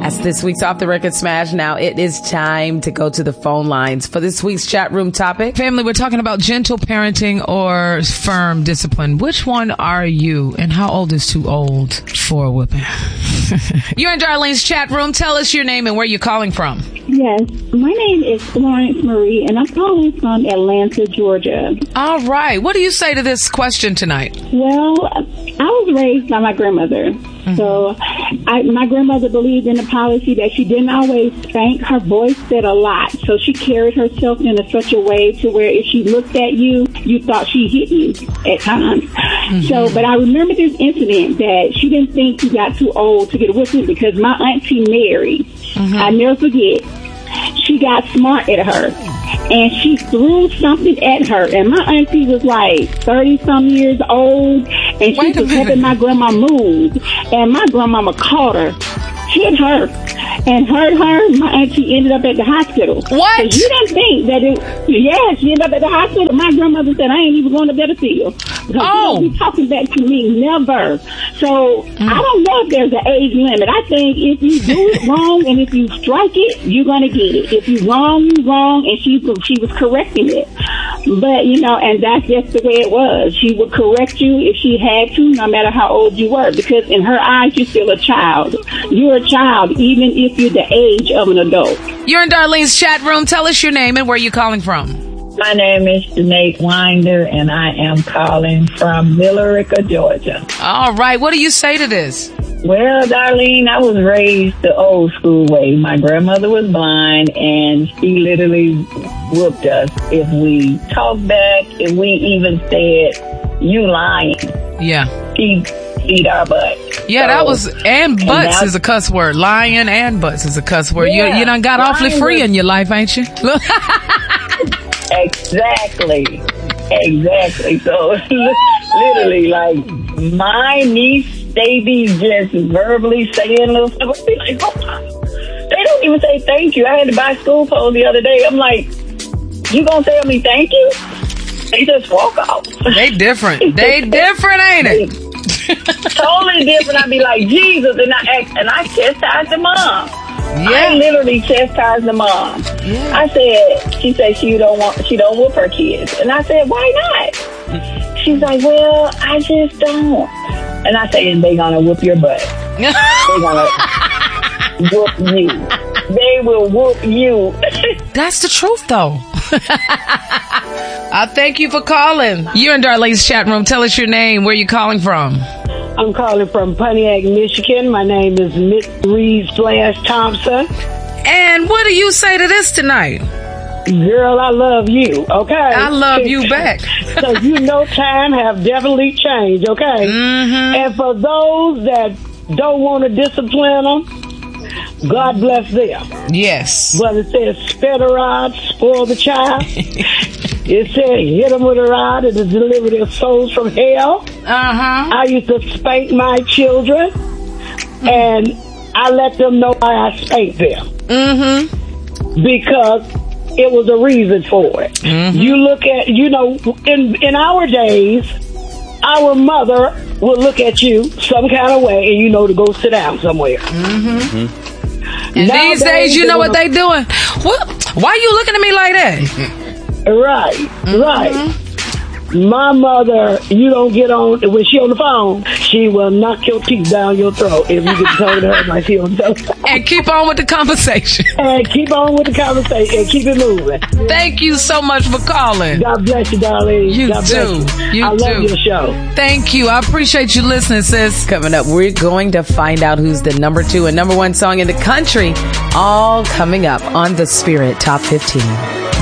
That's this week's Off the Record Smash. Now it is time to go to the phone lines for this week's chat room topic. Family, we're talking about gentle parenting or firm discipline. Which one are you, and how old is too old for a whipping? You're in Darlene's chat room. Tell us your name and where you're calling from. Yes, my name is Florence Marie, and I'm calling from Atlanta, Georgia. All right. What do you say to this question tonight? Well, I was raised by my grandmother. Mm-hmm. So my grandmother believed in the policy that she didn't always spank. Her voice said a lot. So she carried herself in such a way to where if she looked at you, you thought she hit you at times. Mm-hmm. So, but I remember this incident that she didn't think you got too old to get a whipping because my auntie Mary, mm-hmm. I never forget, she got smart at her. And she threw something at her. And my auntie was like 30-some years old. And she was helping my grandma move. And my grandmama caught her, hit her, and hurt her. My auntie ended up at the hospital. What? You didn't think that she ended up at the hospital. My grandmother said, I ain't even going to Battlefield. Because she be talking back to me. Never. So, I don't know if there's an age limit. I think if you do it wrong and if you strike it, you're going to get it. If you're wrong, you're wrong. And she was correcting it. But, and that's just the way it was. She would correct you if she had to, no matter how old you were. Because in her eyes, you're still a child. You're a child, even if you're the age of an adult. You're in Darlene's chat room. Tell us your name and where you're calling from. My name is Janae Winder, and I am calling from Millerica, Georgia. All right. What do you say to this? Well, Darlene, I was raised the old school way. My grandmother was blind, and she literally whooped us if we talked back, if we even said, you lying. Yeah. She beat our butt. Yeah, that was, and butts is a cuss word. Lying and butts is a cuss word. Yeah, you done got awfully free in your life, ain't you? Exactly. So, literally, like, my niece, they be just verbally saying little stuff. I be like, they don't even say thank you. I had to buy school clothes the other day. I'm like, you gonna tell me thank you? They just walk off. They different. They different, ain't it? Totally different. I be like, Jesus, and I chastise the mom. Yeah. I literally chastised the mom. Yeah. She said she don't whoop her kids. And I said, why not? She's like, well, I just don't. And I said, they gonna whoop your butt. They gonna whoop you. They will whoop you. That's the truth, though. I thank you for calling. You're in Darlene's chat room. Tell us your name. Where you calling from? I'm calling from Pontiac, Michigan. My name is Miss Reed/Thompson. And what do you say to this tonight? Girl, I love you, okay? I love you back. So time have definitely changed, okay? Mm-hmm. And for those that don't want to discipline them, God bless them. Yes. But it says, spare the rod, spoil the child. It said, hit them with a rod and to deliver their souls from hell. Uh-huh. I used to spank my children, and I let them know why I spanked them. Mm-hmm. Because it was a reason for it. Mm-hmm. You look at, in our days, our mother would look at you some kind of way and to go sit down somewhere. Mm-hmm. Mm-hmm. And these days, you know what they doing? What? Why you looking at me like that? Right, mm-hmm. Right. My mother, you don't get on, when she on the phone, she will knock your teeth down your throat if you get told her like she on the phone. And keep on with the conversation. And keep on with the conversation and keep it moving. Thank you so much for calling. God bless you, darling. You God do. I love your show. Thank you. I appreciate you listening, sis. Coming up, we're going to find out who's the number 2 and number 1 song in the country. All coming up on the Spirit Top 15.